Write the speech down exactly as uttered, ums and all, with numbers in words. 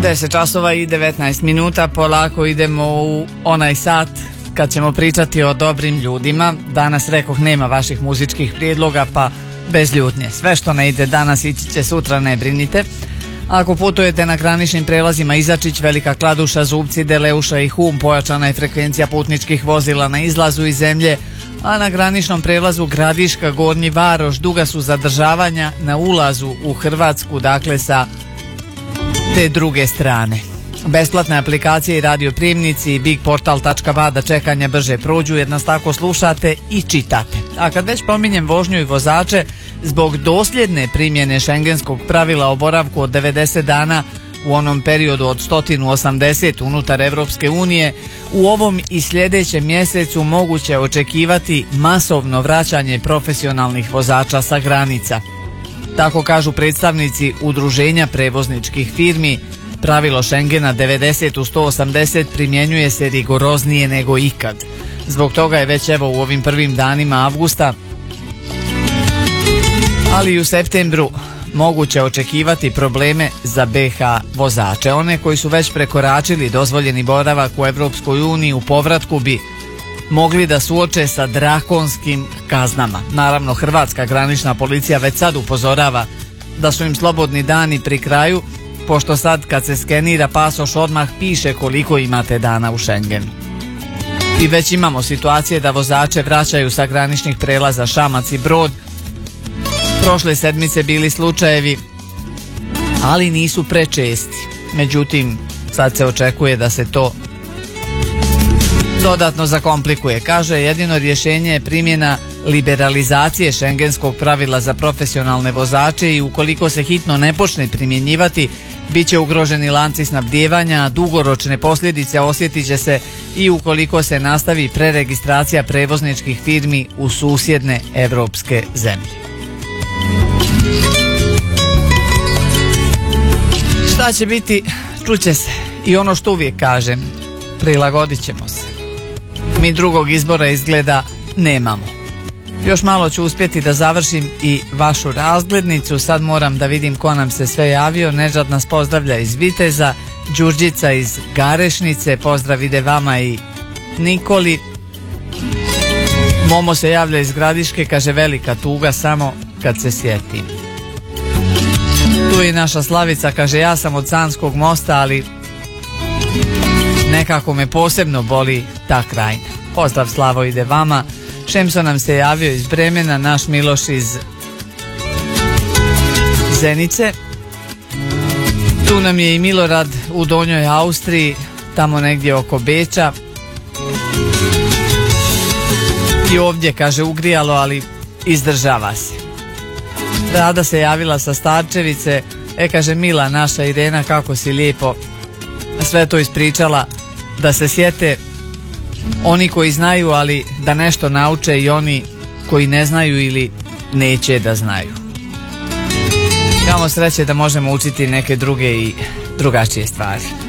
deset časova i devetnaest minuta, polako idemo u onaj sat kad ćemo pričati o dobrim ljudima. Danas, rekoh, nema vaših muzičkih prijedloga, pa bez ljutnje. Sve što ne ide danas ići će sutra, ne brinite. Ako putujete na graničnim prelazima Izačić, Velika Kladuša, Zubci, Deleuša i Hum, pojačana je frekvencija putničkih vozila na izlazu iz zemlje, a na graničnom prelazu Gradiška, Gornji Varoš duga su zadržavanja na ulazu u Hrvatsku, dakle sa te druge strane. Besplatne aplikacije i radioprijemnici i big portal tačka ba da čekanja brže prođu jer nas tako slušate i čitate. A kad već pominjem vožnju i vozače, zbog dosljedne primjene šengenskog pravila o boravku od devedeset dana u onom periodu od sto osamdeset unutar Evropske unije, u ovom i sljedećem mjesecu moguće očekivati masovno vraćanje profesionalnih vozača sa granica. Tako kažu predstavnici udruženja prevozničkih firmi. Pravilo Šengena devedeset u sto osamdeset primjenjuje se rigoroznije nego ikad. Zbog toga je već evo u ovim prvim danima avgusta, ali i u septembru moguće očekivati probleme za be ha vozače. One koji su već prekoračili dozvoljeni boravak u Evropskoj uniji u povratku bi mogli da suoče sa drakonskim kaznama. Naravno, hrvatska granična policija već sad upozorava da su im slobodni dani pri kraju, pošto sad kad se skenira pasoš odmah piše koliko imate dana u Šengenu. I već imamo situacije da vozače vraćaju sa graničnih prelaza Šamac i Brod. Prošle sedmice bili slučajevi, ali nisu prečesti. Međutim, sad se očekuje da se to dodatno zakomplikuje. Kaže, jedino rješenje je primjena liberalizacije šengenskog pravila za profesionalne vozače i ukoliko se hitno ne počne primjenjivati, bit će ugroženi lanci snabdijevanja, dugoročne posljedice osjetit će se i ukoliko se nastavi preregistracija prevozničkih firmi u susjedne evropske zemlje. Šta će biti, čuće se. I ono što uvijek kažem, prilagodit ćemo se. Mi drugog izbora izgleda nemamo. Još malo ću uspjeti da završim i vašu razglednicu. Sad moram da vidim ko nam se sve javio. Nežad nas pozdravlja iz Viteza, Đurđica iz Garešnice, pozdrav ide vama i Nikoli. Momo se javlja iz Gradiške, kaže velika tuga samo kad se sjetim. Tu je naša Slavica, kaže ja sam od Sanskog mosta, ali nekako me posebno boli ta krajina. Pozdrav Slavo ide vama. Šemso nam se javio iz Bremena, naš Miloš iz Zenice. Tu nam je i Milorad u Donjoj Austriji, tamo negdje oko Beča. I ovdje, kaže, ugrijalo, ali izdržava se. Rada se javila sa Starčevice. E, kaže, Mila, naša Irena, kako si lijepo sve to ispričala, da se sjete oni koji znaju, ali da nešto nauče i oni koji ne znaju ili neće da znaju. Kamo sreće da možemo učiti neke druge i drugačije stvari.